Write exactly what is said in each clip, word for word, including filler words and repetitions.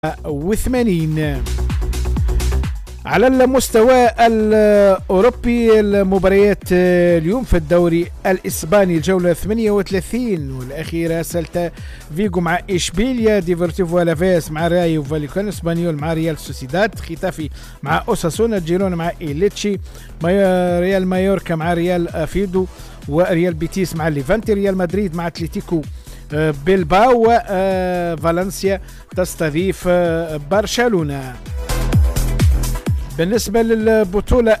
وثمانين. على المستوى الأوروبي المباريات اليوم في الدوري الإسباني الجولة ثمانية وثلاثين والأخيرة سلتا فيغو مع إشبيليا، ديفورتيفو ألافيس مع رايو فاليكان، اسبانيول مع ريال سوسيداد، ختافي مع أوساسونا، جيرونا مع إيليتشي، ريال مايوركا مع ريال أفيدو، وريال بيتيس مع ليفانتي، ريال مدريد مع أتلتيكو بيلباو، وفالنسيا تستضيف برشلونة. بالنسبة للبطولة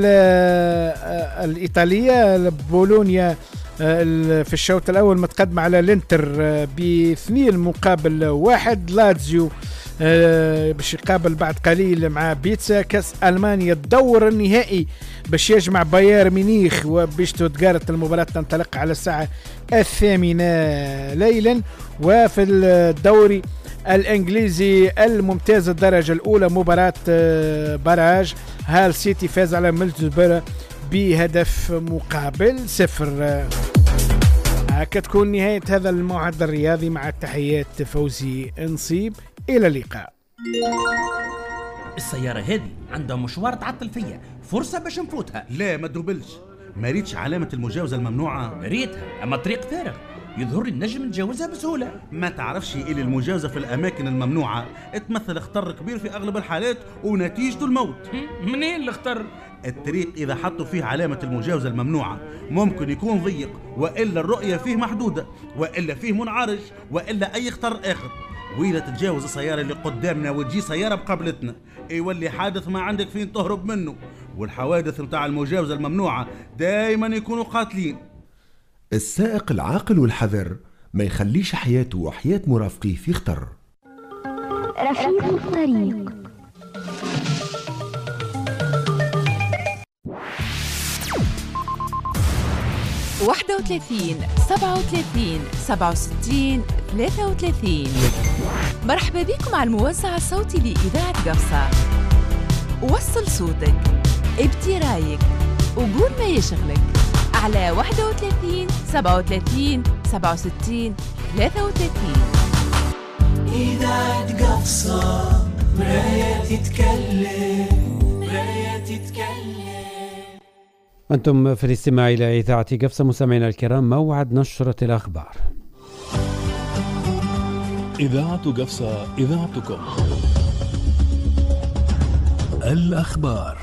الإيطالية، بولونيا في الشوط الأول متقدم على الانتر باثنين مقابل واحد. لاتزيو باش يقابل بعد قليل مع بيتسا. كاس ألمانيا الدور النهائي باش يجمع باير ميونخ وبشتوتغارت. المباراة تنطلق على الساعة الثامنة ليلا. وفي الدوري الانجليزي الممتاز الدرجة الاولى مباراة باراج، هال سيتي فاز على ميلزبرا بهدف مقابل صفر. هكا تكون نهاية هذا الموعد الرياضي، مع التحيات فوزي نصيب، الى اللقاء. السيارة هذه عندها مشوار تعطل فيا، فرصة باش نفوتها. لا ما تدوبلش، ما ريتش علامة المجاوزة الممنوعة. ريتها اما الطريق فارغ، يظهر لي النجم نتجاوزها بسهولة. ما تعرفش إلي المجاوزة في الأماكن الممنوعة تمثل خطر كبير في أغلب الحالات ونتيجته الموت. منين الخطر؟ الطريق إذا حطوا فيه علامة المجاوزة الممنوعة ممكن يكون ضيق، وإلا الرؤية فيه محدودة، وإلا فيه منعرج، وإلا أي خطر آخر. وإلا تتجاوز السيارة اللي قدامنا وتجي سيارة بقبلتنا، يولي حادث ما عندك فين تهرب منه. والحوادث متاع المجاوزة الممنوعة دايما يكونوا قاتلين. السائق العاقل والحذر ما يخليش حياته وحياة مرافقيه في خطر. رفيق الطريق. واحد وثلاثين سبعة وثلاثين سبعة وستين ثلاثة وثلاثين. مرحبا بكم على الموزع الصوتي لإذاعة قفصة. وصل صوتك، ابدي رايك، وقول ما يشغلك على واحد وثلاثين سبعة وثلاثين سبعة وستين ثلاثة وثلاثين. إذاعة قفصة، مراية تتكلم، مراية تتكلم. أنتم في الاستماع إلى إذاعة قفصة. مستمعينا الكرام، موعد نشرة الأخبار. إذاعة قفصة، إذاعتكم. الأخبار.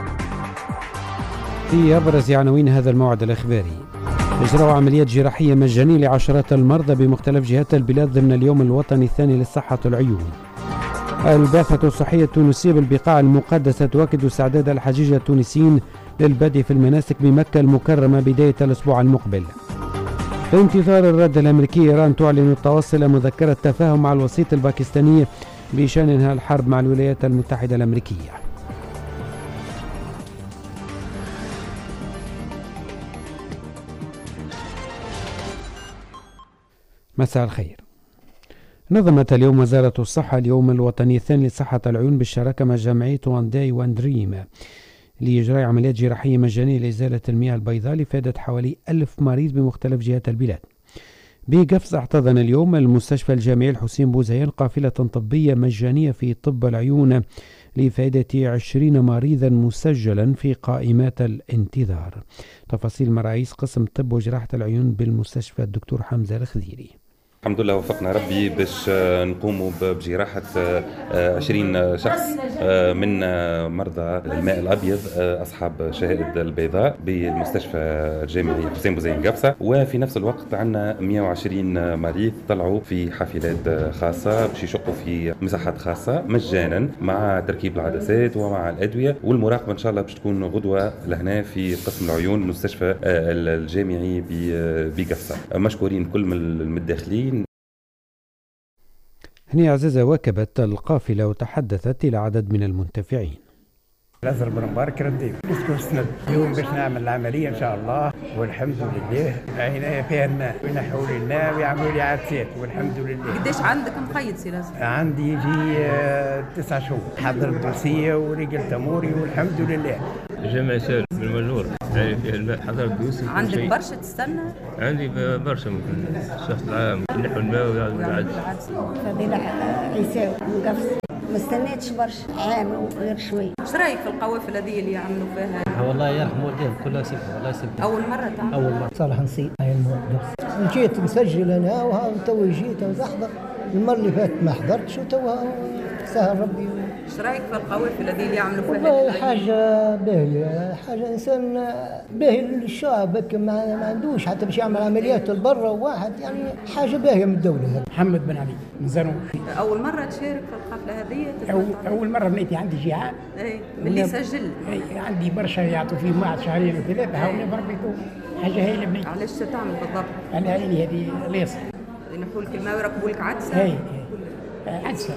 في أبرز عناوين هذا الموعد الإخباري: إجراء عمليات جراحية مجانية لعشرات المرضى بمختلف جهات البلاد ضمن اليوم الوطني الثاني لصحة العيون. البعثة الصحية التونسية بالبقاع المقدسة تؤكد استعداد الحجيج التونسيين للبدء في المناسك بمكة المكرمة بداية الأسبوع المقبل. في انتظار الرد الأمريكي، إيران تعلن التوصل إلى مذكرة تفاهم مع الوسيط الباكستاني بشأن إنهاء الحرب مع الولايات المتحدة الأمريكية. مساء الخير. نظمت اليوم وزارة الصحة اليوم الوطني الثاني لصحة العيون بالشراكة مع جمعية وان داي وان دريم لإجراء عمليات جراحية مجانية لإزالة المياه البيضاء لفائدة حوالي ألف مريض بمختلف جهات البلاد. بقفص احتضن اليوم المستشفى الجامعي الحسين بوزيان قافلة طبية مجانية في طب العيون لفائدة عشرين مريضا مسجلا في قائمات الانتظار. تفاصيل مع رئيس قسم طب وجراحة العيون بالمستشفى الدكتور حمزة الخذيري. الحمد لله وفقنا ربي باش نقوموا بجراحة عشرين شخص من مرضى الماء الأبيض أصحاب شهادة البيضاء بالمستشفى الجامعي حسين بوزيان قفصة. وفي نفس الوقت عندنا مئة وعشرين مريض طلعوا في حافلات خاصة باش يشقوا في مساحات خاصة مجانا مع تركيب العدسات ومع الأدوية. والمراقبة إن شاء الله باش تكون غدوة لهنا في قسم العيون المستشفى الجامعي بقفصة. مشكورين كل من المتداخلين. هني عزيزة واكبت القافلة وتحدثت إلى عدد من المنتفعين. الأزهر بن مبارك رديف نسكن سند اليوم باش نعمل العملية إن شاء الله، والحمد لله عناية فيها الماء وينحوا لي الماء ويعملوا لي عدسات والحمد لله. قديش عندك مقيد سي لازم؟ عندي يجي تسع شهور، حضرت دوسية ورجل تموري والحمد لله. جمع سالم بالمجور. اي فيها الماء حضرت يوسف. عندك برشا تستنى؟ عندي برشا ممكن الشهر العام نحو الماء ويعود العدس. فضيلة عيساوي من قفص ما استنيتش برشا عام وغير شوي. ايش رايك في القوافل هذه اللي يعملوا فيها؟ والله يرحم والديهم كلها سبحه والله سبحه. اول مره تعمل؟ اول مره. صالح نصيب هاي الموقف. جيت مسجل انا وها تو جيت وزحضر المره اللي فاتت ما حضرتش وتوها سهل ربي. ايش رايك في القوافل هذه اللي يعملوا فيها؟ والله حاجه باهيه، حاجه انسان باهي للشعب ما, ما عندوش حتى باش يعمل عمليات لبرا واحد، يعني حاجه باهيه من الدوله. محمد بن علي من زنوج. اول مره تشارك في القفله هذه؟ أول, اول مره بنيتي عندي جيعان. اي من اللي سجل. اي عندي برشا يعطوا فيه واحد شهرين وثلاثه هاولي بربيتو حاجه هايله بنيتي. علاش تعمل بالضبط؟ انا عيني هذه ليصه ينحوا لك الماء ويركبوا لك عدسه. اي عدسه.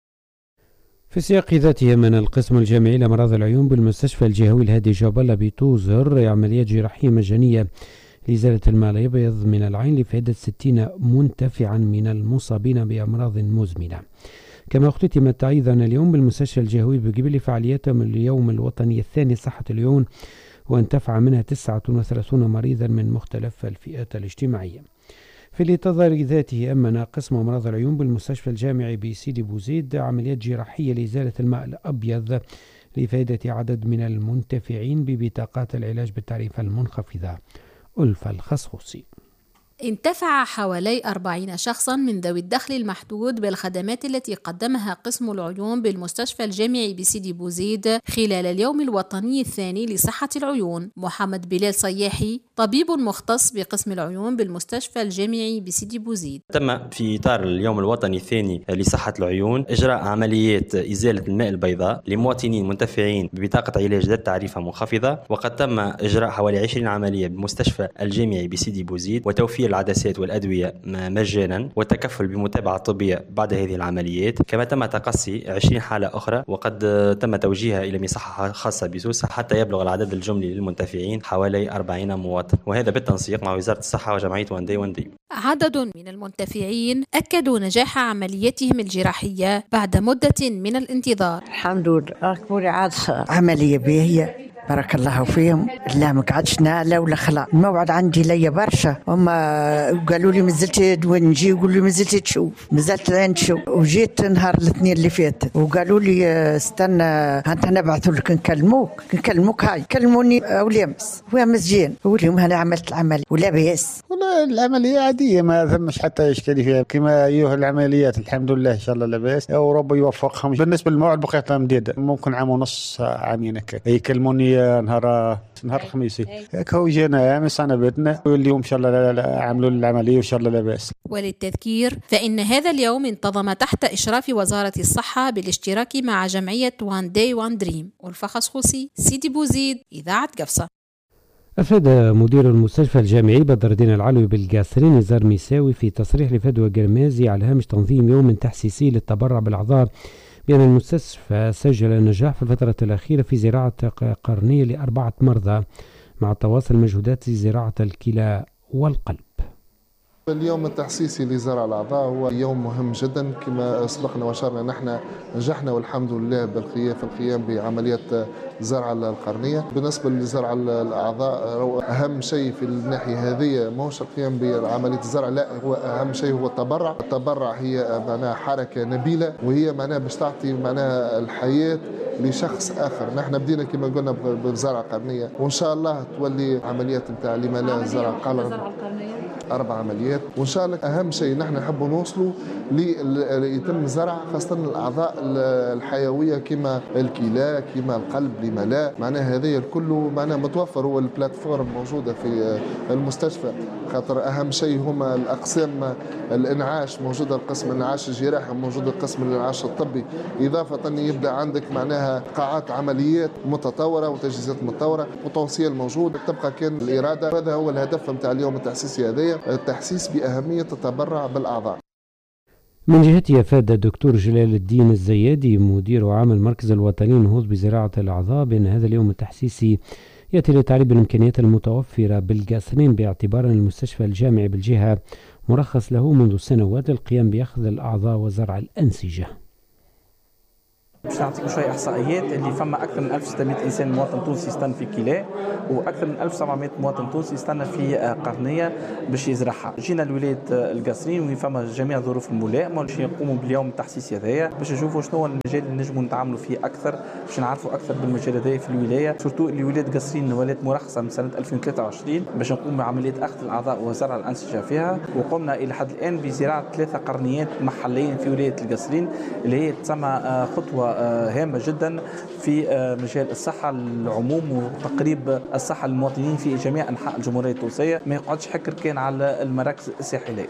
في سياق ذاته من القسم الجامعي لأمراض العيون بالمستشفى الجهوي الهادي جابلة بتوزر عمليات جراحية مجانية لإزالة الماء الأبيض من العين لفائدة ستين منتفعا من المصابين بأمراض مزمنة. كما اختتمت أيضا اليوم بالمستشفى الجهوي بقبل فعالياتهم اليوم الوطني الثاني صحة العيون، وانتفع منها تسعة وثلاثين مريضا من مختلف الفئات الاجتماعية. في الإطار ذاته أمن قسم أمراض العيون بالمستشفى الجامعي بسيدي بوزيد عمليات جراحية لإزالة الماء الأبيض لفائدة عدد من المنتفعين ببطاقات العلاج بالتعريفة المنخفضة. ألفة الخصوصي. انتفع حوالي أربعين شخصا من ذوي الدخل المحدود بالخدمات التي قدمها قسم العيون بالمستشفى الجامعي بسيدي بوزيد خلال اليوم الوطني الثاني لصحة العيون. محمد بلال صياحي طبيب مختص بقسم العيون بالمستشفى الجامعي بسيدي بوزيد. تم في إطار اليوم الوطني الثاني لصحة العيون إجراء عمليات إزالة الماء البيضاء لمواطنين منتفعين ببطاقة علاج ذات تعريفة منخفضة، وقد تم إجراء حوالي عشرين عملية بالمستشفى الجامعي بسيدي بوزيد وتوفير العدسات والأدوية مجانا والتكفل بمتابعة طبية بعد هذه العمليات. كما تم تقصي عشرين حالة أخرى وقد تم توجيهها إلى مصحة خاصة بسوسة حتى يبلغ العدد الجملي للمنتفعين حوالي أربعين مواطن، وهذا بالتنسيق مع وزارة الصحة وجمعية واندي واندي. عدد من المنتفعين أكدوا نجاح عملياتهم الجراحية بعد مدة من الانتظار. الحمد لله ركبوا عادة عملية باهية بارك الله فيهم. لا ما قعدش ناله ولا خلا، الموعد عندي ليا برشا، هما قالوا لي مازلت وين نجي، يقولوا لي مازلت تشوف، مازلت العين تشوف، وجيت نهار الاثنين اللي فاتت وقالوا لي استنى انت نبعثوا لك نكلموك نكلموك هاي كلموني وليمس ويمس جين واليوم انا عملت العمليه ولا بيس. والله العمليه عاديه ما ثمش حتى اشكاليه فيها كما ايها العمليات الحمد لله ان شاء الله لاباس وربي يوفقهم. بالنسبه للموعد بقيت مديده ممكن عام ونص عامين هكا يكلموني نهار نهار الخميس هكا هو جينا امس انا بيتنا واليوم ان شاء الله لا لا عملوا العمليه وان شاء الله لا باس. وللتذكير فإن هذا اليوم انتظم تحت إشراف وزارة الصحة بالاشتراك مع جمعية وان داي وان دريم. ألفة خصوصي سيدي بوزيد إذاعة قفصة. أفاد مدير المستشفى الجامعي بدر الدين العلوي بالقاصرين نزار ميساوي في تصريح لفدوى قرمازي على هامش تنظيم يوم تحسيسي للتبرع بالأعضاء بأن المستشفى سجل النجاح في الفترة الأخيرة في زراعة قرنية لأربعة مرضى مع تواصل مجهودات زراعة الكلى والقلب. اليوم التحسيسي لزرع الأعضاء هو يوم مهم جدا كما سبقنا وشرنا. نحن نجحنا والحمد لله بالقيام في القيام بعملية زرع القرنية. بالنسبة لزرع الأعضاء أهم شيء في الناحية هذه ماهوش القيام بعملية الزرع، لا هو أهم شيء هو التبرع. التبرع هي معناها حركة نبيلة وهي معناها باش تعطي معناها الحياة لشخص آخر. نحن بدينا كما قلنا بزرع قرنية وإن شاء الله تولي عمليات نتاع لما لا زرع قلب أربع عمليات وإن شاء الله. أهم شيء نحن نحب نوصلوا ليتم زرع خاصة الأعضاء الحيوية كما الكلى كما القلب لما لا. معناها هذا الكل معناها متوفر، هو البلاتفورم موجودة في المستشفى. خاطر أهم شيء هما الأقسام الإنعاش موجودة، القسم الإنعاش الجراحي موجود، القسم الإنعاش الطبي، إضافة يبدأ عندك معناها قاعات عمليات متطورة وتجهيزات متطورة وتوصيل موجود. تبقى كان الإرادة، هذا هو الهدف نتاع اليوم التحسيسي هذايا، التحسيس بأهمية التبرع بالأعضاء. من جهته أفاد الدكتور جلال الدين الزيادي مدير عام المركز الوطني النهوض بزراعة الأعضاء بأن هذا اليوم التحسيسي يأتي لتعريب الإمكانيات المتوفرة بالقاصرين باعتبار أن المستشفى الجامعي بالجهة مرخص له منذ سنوات القيام بأخذ الأعضاء وزرع الأنسجة. باش نعطيكم شويه احصائيات اللي فما اكثر من ألف وستمائة انسان مواطن تونسي يستنى في كيلا، واكثر من ألف وسبعمائة مواطن تونسي يستنى في قرنيه باش يزرعها. جينا لولايه القصرين وين فما جميع الظروف الملائمه باش نقوموا باليوم التحسيسي هذايا باش نشوفوا شنو هو المجال اللي نجموا نتعاملوا فيه اكثر، باش نعرفوا اكثر بالمجال هذايا في الولايه، سورتو اللي ولايه قصرين ولات مرخصه من سنه ألفين وثلاثة وعشرين باش نقوم بعمليه اخذ الاعضاء وزرع الانسجه فيها. وقمنا الى حد الان بزراعه ثلاثه قرنيات محليين في ولايه القصرين اللي هي تسمى خطوه هامه جدا في مجال الصحه للعموم وتقريب الصحه للمواطنين في جميع انحاء الجمهوريه التونسيه، ما يقعدش حكر كان على المراكز الساحليه.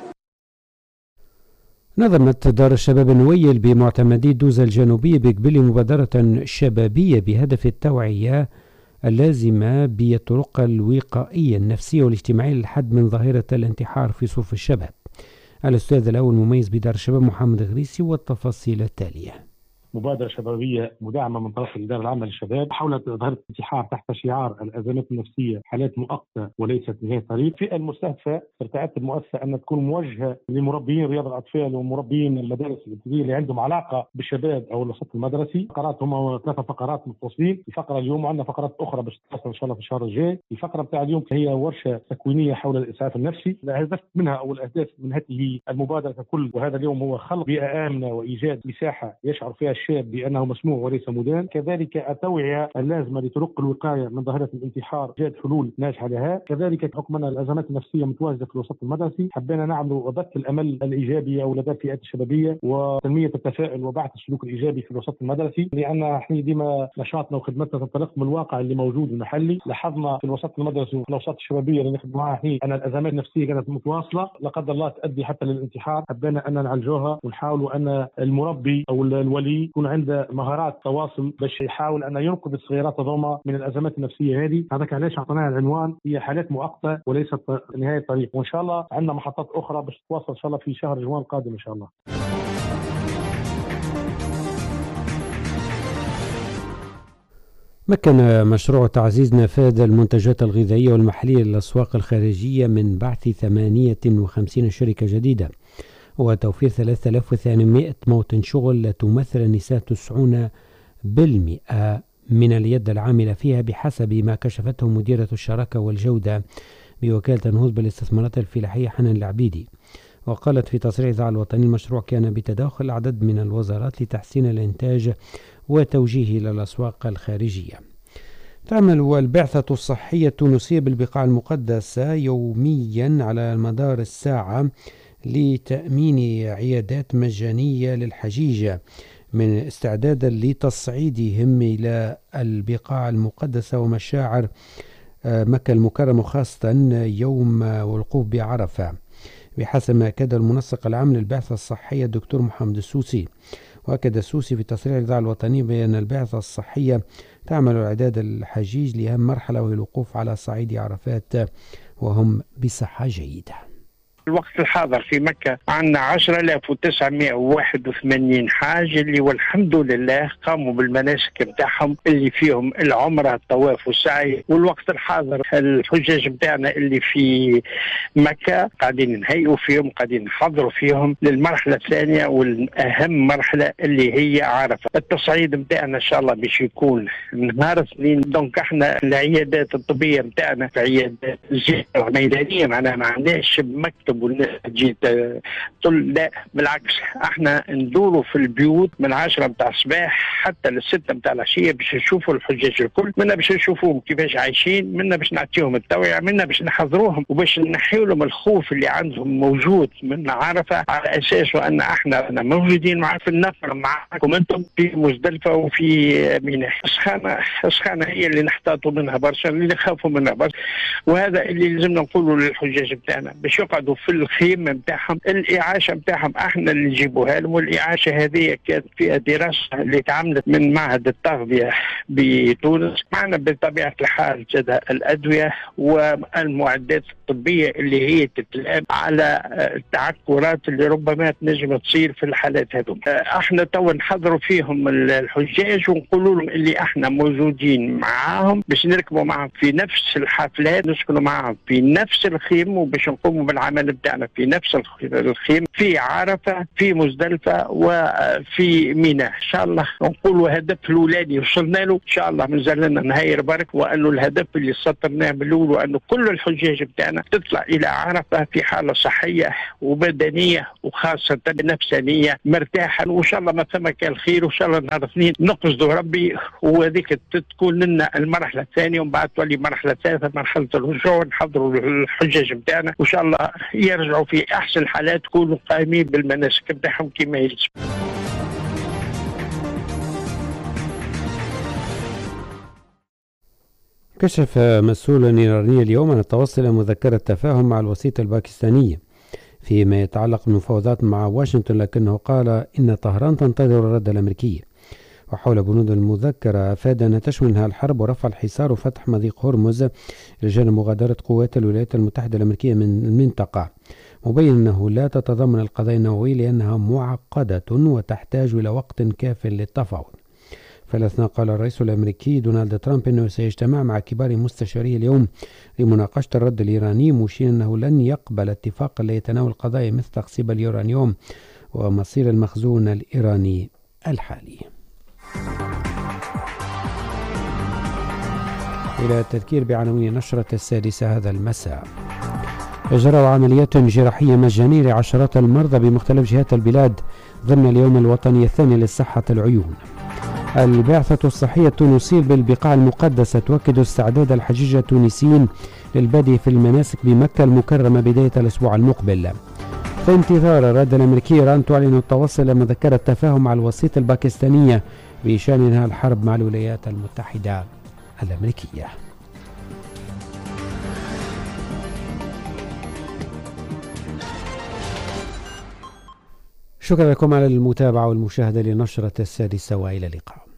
نظمت دار الشباب النويل بمعتمدي دوزة الجنوبية بقبل مبادرة شبابية بهدف التوعية اللازمة بالطرق الوقائية النفسية والاجتماعية للحد من ظاهرة الانتحار في صفوف الشباب. الأستاذ الأول مميز بدار الشباب محمد غريسي والتفاصيل التالية. مبادرة شبابية مدعمة من طرف الإدارة العامة للشباب حول ظاهرة الانتحار تحت شعار الأزمات النفسية حالات مؤقتة وليست نهاية طريق. في المستهدفة ارتأت المؤسسة أن تكون موجهة لمربيين رياض الأطفال ومربيين المدارس الابتدائية اللي عندهم علاقة بالشباب أو الوسط المدرسي. فقرات هم ثلاثة فقرات متصلين. الفقرة اليوم وعندنا فقرات أخرى باش تحصل إن شاء الله في الشهر الجاي. الفقرة بتاع اليوم هي ورشة تكوينية حول الإسعاف النفسي. الهدف منها أو الأهداف من هذه المبادرة ككل وهذا اليوم هو خلق بيئة آمنة وإيجاد مساحة يشعر فيها الشاب بأنه مسموع وليس مدان. كذلك التوعية اللازمة لطرق الوقاية من ظاهرة الانتحار، إيجاد حلول ناجحة لها. كذلك حكم أن الأزمات النفسية متواجدة في الوسط المدرسي حبينا نعمل بث الأمل الإيجابي أو لدى الفئات الشبابية وتنمية التفاؤل وبعث السلوك الإيجابي في الوسط المدرسي، لأن احنا ديما نشاطنا وخدمتنا تنطلق من الواقع اللي موجود المحلي. لاحظنا في الوسط المدرسي وفي الأوساط الشبابية اللي نخدم معها الحين أن الأزمات النفسية كانت متواصلة لا قدر الله تؤدي حتى للانتحار. حبينا أن نعالجوها ونحاول أن المربي أو الولي يكون عنده مهارات تواصل باش يحاول أن ينقذ الصغيرات هذوما من الأزمات النفسية هذه. هذاك علاش أعطيناها العنوان هي حالات مؤقتة وليست نهاية الطريق، وإن شاء الله عندنا محطات أخرى باش تتواصل إن شاء الله في شهر جوان القادم إن شاء الله. مكن مشروع تعزيز نفاذ المنتجات الغذائية والمحلية للأسواق الخارجية من بعث ثمانية وخمسين شركة جديدة وتوفير ثلاثة آلاف وثمانمائة موطن شغل، تمثل النساء تسعين بالمئة من اليد العاملة فيها بحسب ما كشفته مديرة الشراكة والجودة بوكالة النهوض بالاستثمارات الفلاحية حنان العبيدي. وقالت في تصريح الإذاعة الوطني المشروع كان بتداخل عدد من الوزارات لتحسين الإنتاج وتوجيهه إلى الأسواق الخارجية. تعمل البعثة الصحية التونسية بالبقاع المقدسة يوميا على مدار الساعة لتأمين عيادات مجانية للحجيج من استعدادا لتصعيدهم إلى البقاع المقدسة ومشاعر مكة المكرمة، خاصة يوم الوقوف بعرفة، بحسب ما أكد المنسق العام للبعثة الصحية الدكتور محمد السوسي. وأكد السوسي في تصريح الإذاعة الوطنية بأن البعثة الصحية تعمل إعداد الحجيج لأهم مرحلة وهي الوقوف على صعيد عرفات وهم بصحة جيدة. الوقت الحاضر في مكة عندنا عشرة آلاف وتسعمائة وواحد وثمانين حاج اللي والحمد لله قاموا بالمناسك بتاعهم اللي فيهم العمرة الطواف والسعي. والوقت الحاضر الحجاج بتاعنا اللي في مكة قاعدين نهيئوا فيهم، قاعدين نحضروا فيهم للمرحلة الثانية والأهم مرحلة اللي هي عرفة. التصعيد بتاعنا إن شاء الله باش يكون نهار اثنين. دونك احنا العيادات الطبية بتاعنا في عيادات ميدانية، معناها ما عندناش مكتب والناس تجي تقول لا، بالعكس احنا ندوروا في البيوت من عشرة متاع الصباح حتى للستة متاع العشية باش نشوفوا الحجاج الكل، منا باش نشوفوهم كيفاش عايشين، منا باش نعطيهم التوعية، منا باش نحضروهم وباش نحيوا لهم الخوف اللي عندهم موجود من عرفة، على اساس ان احنا موجودين معاكم في النفر معاكم انتم في مزدلفة وفي ميناء. السخانة السخانة هي اللي نحتاطوا منها برشا، اللي نخافوا منها برشا، وهذا اللي لازمنا نقولوا للحجاج بتاعنا باش يقعدوا في الخيمة بتاعهم. الإعاشة بتاعهم احنا اللي نجيبوها لهم، والإعاشة هذه كانت فيها دراسة اللي تعملت من معهد التغذية بتونس. معنا بطبيعة الحال جدا الأدوية والمعدات الطبية اللي هي تتلام على التعكرات اللي ربما تنجم تصير في الحالات هذوم. احنا تو نحضروا فيهم الحجاج ونقولوا لهم اللي احنا موجودين معاهم باش نركبوا معهم في نفس الحفلات، نسكنوا معهم في نفس الخيم، وباش نقوموا بالعمل بتاعنا في نفس الخيم في عرفة في مزدلفة وفي ميناء. ان شاء الله نقولوا هدف الاولاني وصلنا له، ان شاء الله مازال لنا نهاير برك، وانه الهدف اللي سطرناه بالاول وانه كل الحجاج بتاعنا تطلع الى عرفة في حالة صحية وبدنية وخاصة نفسانية مرتاحة، وان شاء الله ما ثم كان الخير، وان شاء الله نهار اثنين نقصدوا ربي وهذيك تكون لنا المرحلة الثانية، ومن بعد تولي المرحلة الثالثة مرحلة الرجوع، نحضروا الحجاج بتاعنا وان شاء الله يرجعوا في احسن الحالات يكونوا قائمين بالمناسك بتاعهم كما يلزم. كشف مسؤول إيراني اليوم عن التوصل إلى مذكرة تفاهم مع الوسيط الباكستاني فيما يتعلق بالمفاوضات مع واشنطن، لكنه قال إن طهران تنتظر الرد الأمريكي. وحول بنود المذكرة أفاد أن تشمل انهاء الحرب ورفع الحصار وفتح مضيق هرمز لجانب مغادرة قوات الولايات المتحدة الأمريكية من المنطقة، مبين أنه لا تتضمن القضايا النووية لأنها معقدة وتحتاج إلى وقت كاف للتفاوض. في الأثناء قال الرئيس الأمريكي دونالد ترامب أنه سيجتمع مع كبار مستشاريه اليوم لمناقشة الرد الإيراني، مشيرا أنه لن يقبل اتفاقا لا يتناول قضايا مثل تخصيب اليورانيوم ومصير المخزون الإيراني الحالي. إلى التذكير بعناوين نشرة السادسة هذا المساء. إجراء عمليات جراحية مجانية لعشرات المرضى بمختلف جهات البلاد ضمن اليوم الوطني الثاني لصحة العيون. البعثة الصحية التونسية بالبقاع المقدسة تؤكد استعداد الحجيج التونسيين للبدء في المناسك بمكة المكرمة بداية الأسبوع المقبل. في انتظار الرد الأمريكي، إيران تعلن التوصل إلى مذكرة تفاهم مع الوسيط الباكستانية بشأن انهاء الحرب مع الولايات المتحدة الأمريكية. شكرا لكم على المتابعة والمشاهدة لنشرة السادسة، وإلى اللقاء.